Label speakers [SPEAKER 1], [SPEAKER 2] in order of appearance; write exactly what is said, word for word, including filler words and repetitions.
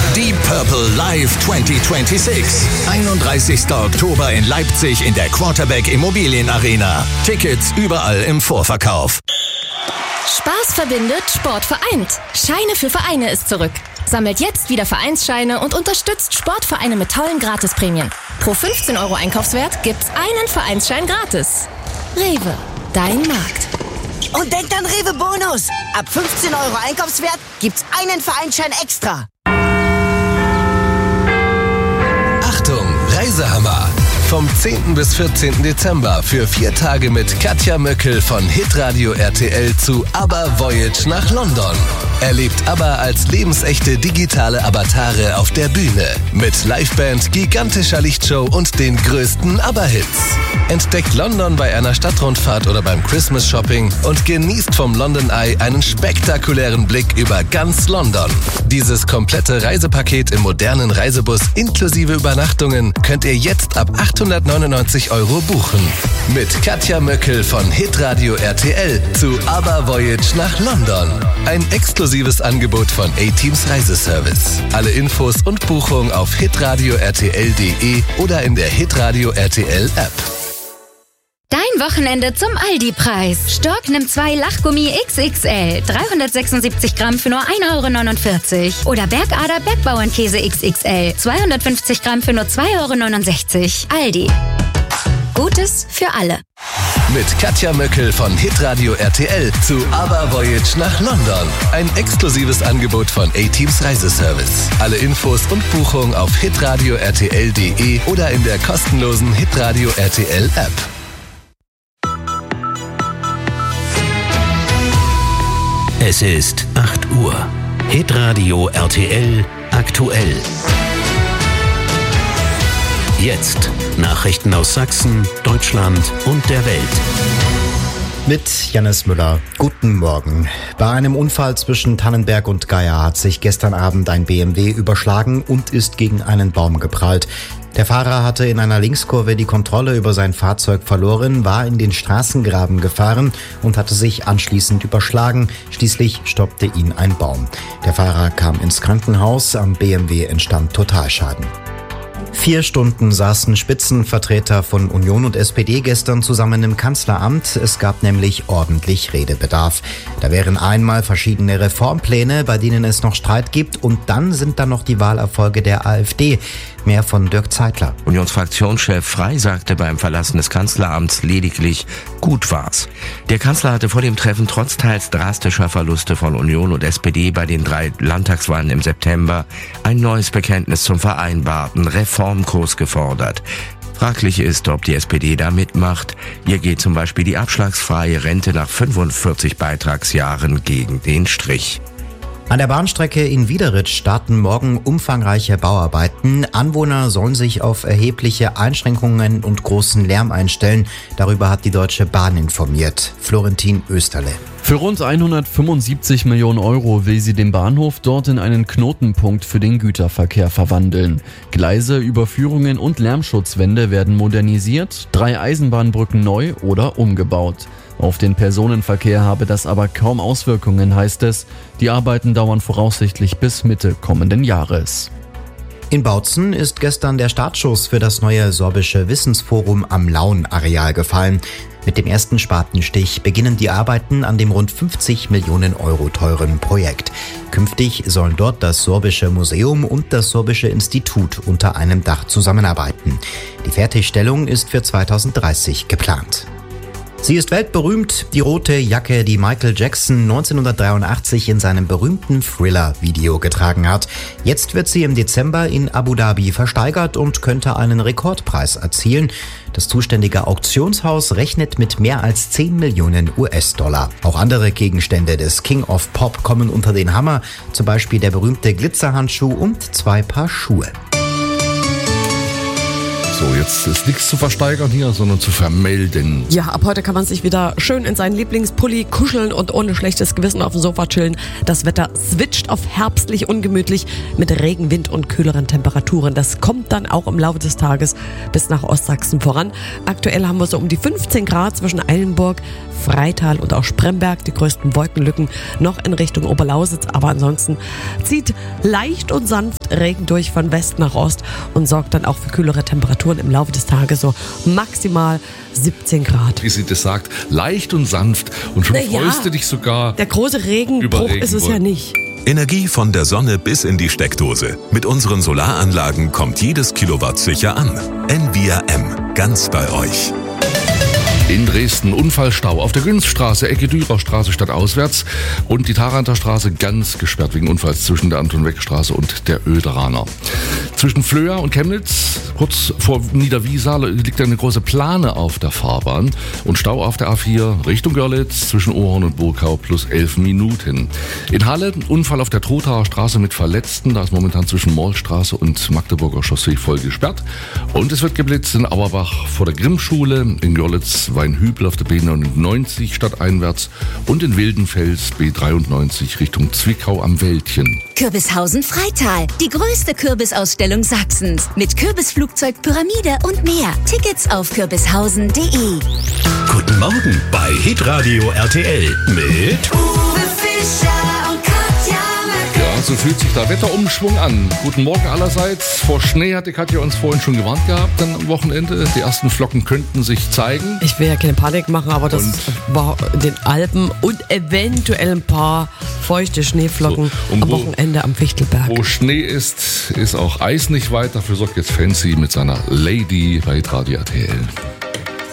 [SPEAKER 1] Deep Purple Live zwanzig sechsundzwanzig. einunddreißigster Oktober in Leipzig in der Quarterback Immobilien Arena. Tickets überall im Vorverkauf.
[SPEAKER 2] Spaß verbindet, Sport vereint. Scheine für Vereine ist zurück. Sammelt jetzt wieder Vereinsscheine und unterstützt Sportvereine mit tollen Gratisprämien. Pro fünfzehn Euro Einkaufswert gibt's einen Vereinsschein gratis. Rewe, dein Markt.
[SPEAKER 3] Und denkt an Rewe Bonus. Ab fünfzehn Euro Einkaufswert gibt's einen Vereinsschein extra.
[SPEAKER 4] Achtung, Reisehammer! Vom zehnten bis vierzehnten Dezember für vier Tage mit Katja Möckel von Hitradio R T L zu ABBA Voyage nach London. Erlebt ABBA als lebensechte digitale Avatare auf der Bühne. Mit Liveband, gigantischer Lichtshow und den größten ABBA-Hits. Entdeckt London bei einer Stadtrundfahrt oder beim Christmas-Shopping und genießt vom London Eye einen spektakulären Blick über ganz London. Dieses komplette Reisepaket im modernen Reisebus inklusive Übernachtungen könnt ihr jetzt ab achthundertneunundneunzig Euro buchen. Mit Katja Möckel von Hitradio R T L zu ABBA Voyage nach London. Ein exklusives Angebot von A-Teams Reiseservice. Alle Infos und Buchung auf hitradio r t l punkt d e oder in der Hitradio R T L App.
[SPEAKER 5] Dein Wochenende zum Aldi-Preis. Stork nimmt zwei Lachgummi X X L, dreihundertsechsundsiebzig Gramm für nur ein Euro neunundvierzig. Oder Bergader Bergbauernkäse X X L, zweihundertfünfzig Gramm für nur zwei Euro neunundsechzig. Aldi. Gutes für alle.
[SPEAKER 4] Mit Katja Möckel von Hitradio R T L zu ABBA Voyage nach London. Ein exklusives Angebot von A-Teams Reiseservice. Alle Infos und Buchung auf hitradio r t l punkt d e oder in der kostenlosen Hitradio R T L App.
[SPEAKER 1] Es ist acht Uhr. Hitradio R T L aktuell. Jetzt Nachrichten aus Sachsen, Deutschland und der Welt.
[SPEAKER 6] Mit Jannis Müller. Guten Morgen. Bei einem Unfall zwischen Tannenberg und Geier hat sich gestern Abend ein B M W überschlagen und ist gegen einen Baum geprallt. Der Fahrer hatte in einer Linkskurve die Kontrolle über sein Fahrzeug verloren, war in den Straßengraben gefahren und hatte sich anschließend überschlagen. Schließlich stoppte ihn ein Baum. Der Fahrer kam ins Krankenhaus, am B M W entstand Totalschaden. Vier Stunden saßen Spitzenvertreter von Union und S P D gestern zusammen im Kanzleramt. Es gab nämlich ordentlich Redebedarf. Da wären einmal verschiedene Reformpläne, bei denen es noch Streit gibt. Und dann sind da noch die Wahlerfolge der AfD. Mehr von Dirk Zeitler.
[SPEAKER 7] Unionsfraktionschef Frey sagte beim Verlassen des Kanzleramts lediglich, gut war's. Der Kanzler hatte vor dem Treffen trotz teils drastischer Verluste von Union und S P D bei den drei Landtagswahlen im September ein neues Bekenntnis zum vereinbarten Reformkurs gefordert. Fraglich ist, ob die S P D da mitmacht. Ihr geht zum Beispiel die abschlagsfreie Rente nach fünfundvierzig Beitragsjahren gegen den Strich.
[SPEAKER 6] An der Bahnstrecke in Wiederitz starten morgen umfangreiche Bauarbeiten. Anwohner sollen sich auf erhebliche Einschränkungen und großen Lärm einstellen. Darüber hat die Deutsche Bahn informiert. Florentin Österle.
[SPEAKER 8] Für rund hundertfünfundsiebzig Millionen Euro will sie den Bahnhof dort in einen Knotenpunkt für den Güterverkehr verwandeln. Gleise, Überführungen und Lärmschutzwände werden modernisiert, drei Eisenbahnbrücken neu oder umgebaut. Auf den Personenverkehr habe das aber kaum Auswirkungen, heißt es. Die Arbeiten dauern voraussichtlich bis Mitte kommenden Jahres.
[SPEAKER 6] In Bautzen ist gestern der Startschuss für das neue sorbische Wissensforum am Laun-Areal gefallen. Mit dem ersten Spatenstich beginnen die Arbeiten an dem rund fünfzig Millionen Euro teuren Projekt. Künftig sollen dort das Sorbische Museum und das Sorbische Institut unter einem Dach zusammenarbeiten. Die Fertigstellung ist für zweitausenddreißig geplant. Sie ist weltberühmt, die rote Jacke, die Michael Jackson neunzehnhundertdreiundachtzig in seinem berühmten Thriller-Video getragen hat. Jetzt wird sie im Dezember in Abu Dhabi versteigert und könnte einen Rekordpreis erzielen. Das zuständige Auktionshaus rechnet mit mehr als zehn Millionen U S-Dollar. Auch andere Gegenstände des King of Pop kommen unter den Hammer, zum Beispiel der berühmte Glitzerhandschuh und zwei Paar Schuhe.
[SPEAKER 9] So, jetzt ist nichts zu versteigern hier, sondern zu vermelden.
[SPEAKER 10] Ja, ab heute kann man sich wieder schön in seinen Lieblingspulli kuscheln und ohne schlechtes Gewissen auf dem Sofa chillen. Das Wetter switcht auf herbstlich ungemütlich mit Regen, Wind und kühleren Temperaturen. Das kommt dann auch im Laufe des Tages bis nach Ostsachsen voran. Aktuell haben wir so um die fünfzehn Grad zwischen Eilenburg, Freital und auch Spremberg. Die größten Wolkenlücken noch in Richtung Oberlausitz. Aber ansonsten zieht leicht und sanft Regen durch von West nach Ost und sorgt dann auch für kühlere Temperaturen im Laufe des Tages, so maximal siebzehn Grad.
[SPEAKER 9] Wie sie das sagt, leicht und sanft und schon
[SPEAKER 10] Na ja,
[SPEAKER 9] freust du dich sogar.
[SPEAKER 10] Der große Regenbruch ist es ja nicht.
[SPEAKER 1] Energie von der Sonne bis in die Steckdose. Mit unseren Solaranlagen kommt jedes Kilowatt sicher an. N V R M, ganz bei euch.
[SPEAKER 9] In Dresden Unfallstau auf der Günzstraße, Ecke Dürerstraße stadtauswärts und die Tharanter Straße ganz gesperrt wegen Unfalls zwischen der Anton-Weck-Straße und der Oederaner. Zwischen Flöa und Chemnitz, kurz vor Niederwiesa, liegt eine große Plane auf der Fahrbahn und Stau auf der A vier Richtung Görlitz zwischen Ohrhorn und Burgau plus elf Minuten. In Halle Unfall auf der Trothaer Straße mit Verletzten, da ist momentan zwischen Mollstraße und Magdeburger Chaussee voll gesperrt. Und es wird geblitzt in Auerbach vor der Grimmschule, in Görlitz Weinhübel auf der B neunundneunzig stadteinwärts und in Wildenfels B dreiundneunzig Richtung Zwickau am Wäldchen.
[SPEAKER 11] Kürbishausen Freital, die größte Kürbisausstellung Sachsens. Mit Kürbisflugzeug, Pyramide und mehr. Tickets auf kürbishausen punkt de.
[SPEAKER 1] Guten Morgen bei Hitradio R T L mit
[SPEAKER 11] Uwe Fischer und Katja Möckel.
[SPEAKER 9] Ja, so fühlt sich der Wetterumschwung an. Guten Morgen allerseits. Vor Schnee hatte Katja uns vorhin schon gewarnt gehabt dann am Wochenende. Die ersten Flocken könnten sich zeigen.
[SPEAKER 10] Ich will ja keine Panik machen, aber das
[SPEAKER 9] Und
[SPEAKER 10] war in den Alpen und eventuell ein paar feuchte Schneeflocken
[SPEAKER 9] so,
[SPEAKER 10] am
[SPEAKER 9] wo,
[SPEAKER 10] Wochenende am Fichtelberg.
[SPEAKER 9] Wo Schnee ist, ist auch Eis nicht weit. Dafür sorgt jetzt Fancy mit seiner Lady bei Hitradio R T L.